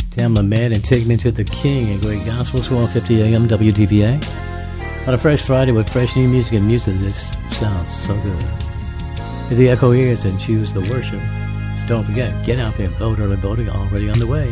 Tamla Mann and Take Me to the King, a great gospel, 1250 AM WDVA. On a fresh Friday with fresh new music and music, this sounds so good. Hit the Echo ears and choose the worship. Don't forget, get out there and vote. Early voting already on the way.